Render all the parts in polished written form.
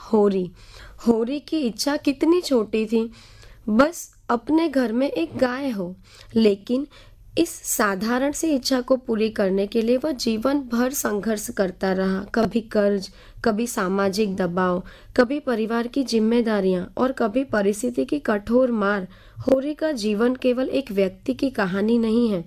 होरी। होरी की इच्छा कितनी छोटी थी, बस अपने घर में एक गाय हो। लेकिन इस साधारण सी इच्छा को पूरी करने के लिए वह जीवन भर संघर्ष करता रहा। कभी कर्ज, कभी सामाजिक दबाव, कभी परिवार की जिम्मेदारियां और कभी परिस्थिति की कठोर मार। होरी का जीवन केवल एक व्यक्ति की कहानी नहीं है,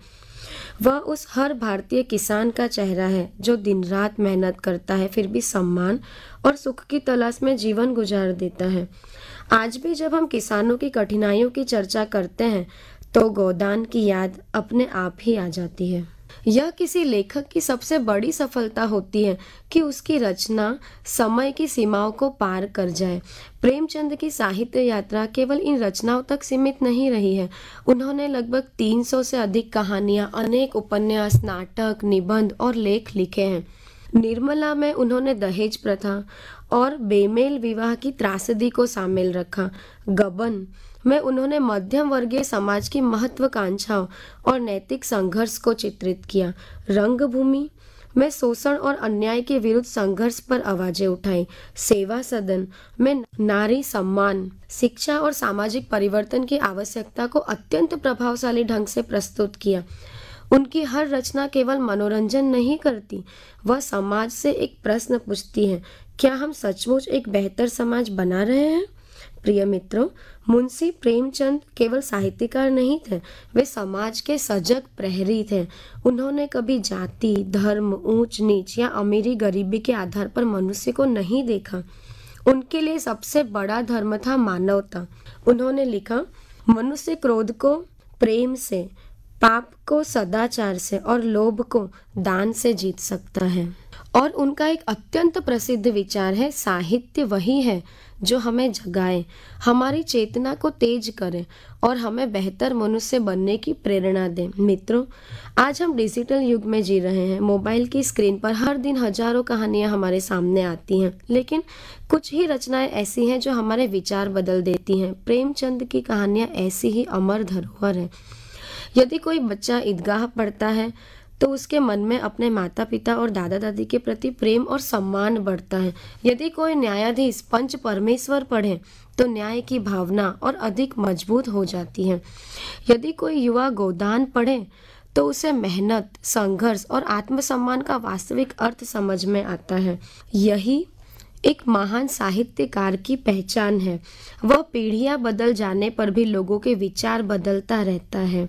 वह उस हर भारतीय किसान का चेहरा है जो दिन रात मेहनत करता है, फिर भी सम्मान और सुख की तलाश में जीवन गुजार देता है। आज भी जब हम किसानों की कठिनाइयों की चर्चा करते हैं तो गोदान की याद अपने आप ही आ जाती है। यह किसी लेखक की सबसे बड़ी सफलता होती है कि उसकी रचना समय की सीमाओं को पार कर जाए। प्रेमचंद की साहित्य यात्रा केवल इन रचनाओं तक सीमित नहीं रही है। उन्होंने लगभग 300 से अधिक कहानियां, अनेक उपन्यास, नाटक, निबंध और लेख लिखे हैं। निर्मला में उन्होंने दहेज प्रथा और बेमेल विवाह की त्रासदी को शामिल रखा। गबन में उन्होंने मध्यम वर्गीय समाज की महत्वाकांक्षाओं और नैतिक संघर्ष को चित्रित किया। रंगभूमि में शोषण और अन्याय के विरुद्ध संघर्ष पर आवाजें उठाई। सेवा सदन में नारी सम्मान, शिक्षा और सामाजिक परिवर्तन की आवश्यकता को अत्यंत प्रभावशाली ढंग से प्रस्तुत किया। उनकी हर रचना केवल मनोरंजन नहीं करती, वह समाज से एक प्रश्न पूछती है, क्या हम सचमुच एक बेहतर समाज बना रहे हैं? प्रिय मित्रों, मुंशी प्रेमचंद केवल साहित्यकार नहीं थे, वे समाज के सजग प्रहरी थे। उन्होंने कभी जाति, धर्म, ऊंच नीच या अमीरी गरीबी के आधार पर मनुष्य को नहीं देखा। उनके लिए सबसे बड़ा धर्म था मानवता। उन्होंने लिखा, मनुष्य क्रोध को प्रेम से, पाप को सदाचार से और लोभ को दान से जीत सकता है। और उनका एक अत्यंत प्रसिद्ध विचार है, साहित्य वही है जो हमें जगाए, हमारी चेतना को तेज करे और हमें बेहतर मनुष्य बनने की प्रेरणा दे। मित्रों, आज हम डिजिटल युग में जी रहे हैं। मोबाइल की स्क्रीन पर हर दिन हजारों कहानियां हमारे सामने आती हैं, लेकिन कुछ ही रचनाएं ऐसी हैं जो हमारे विचार बदल देती हैं। प्रेमचंद की कहानियां ऐसी ही अमर धरोहर है। यदि कोई बच्चा ईदगाह पढ़ता है तो उसके मन में अपने माता पिता और दादा दादी के प्रति प्रेम और सम्मान बढ़ता है। यदि कोई न्यायाधीश पंच परमेश्वर पढ़े तो न्याय की भावना और अधिक मजबूत हो जाती है। यदि कोई युवा गोदान पढ़े तो उसे मेहनत, संघर्ष और आत्मसम्मान का वास्तविक अर्थ समझ में आता है। यही एक महान साहित्यकार की पहचान है। वह पीढ़ियां बदल जाने पर भी लोगों के विचार बदलता रहता है।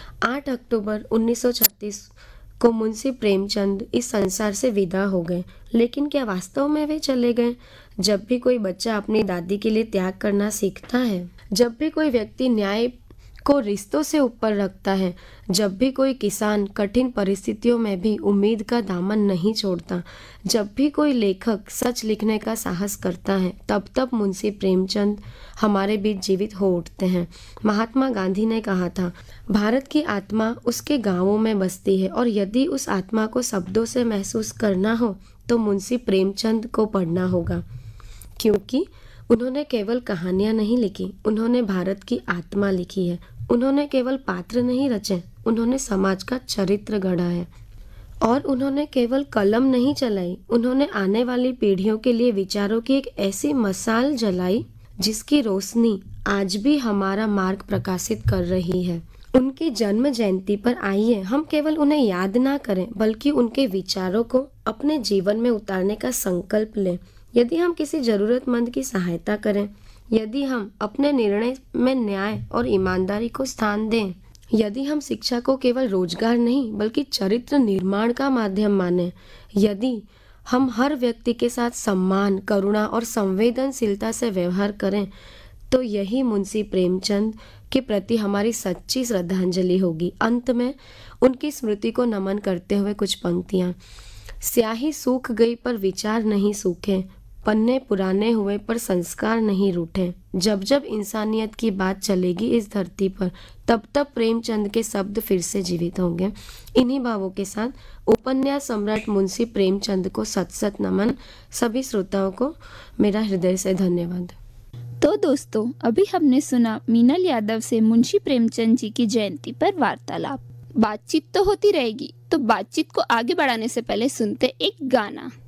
8 अक्टूबर 1936 को मुंशी प्रेमचंद इस संसार से विदा हो गए, लेकिन क्या वास्तव में वे चले गए? जब भी कोई बच्चा अपनी दादी के लिए त्याग करना सीखता है, जब भी कोई व्यक्ति न्याय को रिश्तों से ऊपर रखता है, जब भी कोई किसान कठिन परिस्थितियों में भी उम्मीद का दामन नहीं छोड़ता, जब भी कोई लेखक सच लिखने का साहस करता है, तब तब मुंशी प्रेमचंद हमारे बीच जीवित हो उठते हैं। महात्मा गांधी ने कहा था, भारत की आत्मा उसके गांवों में बसती है और यदि उस आत्मा को शब्दों से महसूस करना हो तो मुंशी प्रेमचंद को पढ़ना होगा, क्योंकि उन्होंने केवल कहानियां नहीं लिखी, उन्होंने भारत की आत्मा लिखी है। उन्होंने केवल पात्र नहीं रचे, उन्होंने समाज का चरित्र गढ़ा है। और उन्होंने केवल कलम नहीं चलाई, उन्होंने आने वाली पीढ़ियों के लिए विचारों की एक ऐसी मशाल जलाई जिसकी रोशनी आज भी हमारा मार्ग प्रकाशित कर रही है। उनकी जन्म जयंती पर आइए हम केवल उन्हें याद ना करें, बल्कि उनके विचारों को अपने जीवन में उतारने का संकल्प लें। यदि हम किसी जरूरतमंद की सहायता करें, यदि हम अपने निर्णय में न्याय और ईमानदारी को स्थान दें, यदि हम शिक्षा को केवल रोजगार नहीं बल्कि चरित्र निर्माण का माध्यम माने, यदि हम हर व्यक्ति के साथ सम्मान, करुणा और संवेदनशीलता से व्यवहार करें, तो यही मुंशी प्रेमचंद के प्रति हमारी सच्ची श्रद्धांजलि होगी। अंत में उनकी स्मृति को नमन करते हुए कुछ पंक्तियां। स्याही सूख गई पर विचार नहीं सूखे, पन्ने पुराने हुए पर संस्कार नहीं रूठे। जब जब इंसानियत की बात चलेगी इस धरती पर, तब तब प्रेमचंद के शब्द फिर से जीवित होंगे। इन्हीं भावों के साथ उपन्यास सम्राट मुंशी प्रेमचंद को सत सत नमन। सभी श्रोताओं को मेरा हृदय से धन्यवाद। तो दोस्तों, अभी हमने सुना मीनल यादव से मुंशी प्रेमचंद जी की जयंती पर वार्तालाप। बातचीत तो होती रहेगी, तो बातचीत को आगे बढ़ाने से पहले सुनते एक गाना।